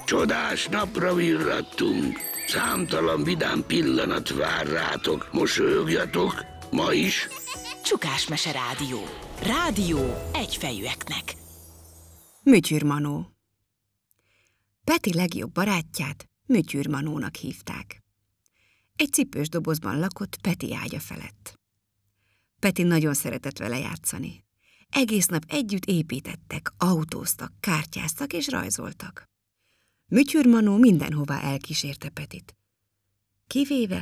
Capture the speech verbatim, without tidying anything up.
Csodás napra virrattunk. Számtalan vidám pillanat vár rátok. Mosolyogjatok, ma is. Csukásmese Rádió. Rádió egyfejűeknek. Mütyür Manó. Peti legjobb barátját Mütyür Manónak hívták. Egy cipős dobozban lakott Peti ágya felett. Peti nagyon szeretett vele játszani. Egész nap együtt építettek, autóztak, kártyáztak és rajzoltak. Mütyür Manó mindenhová elkísérte Petit, kivéve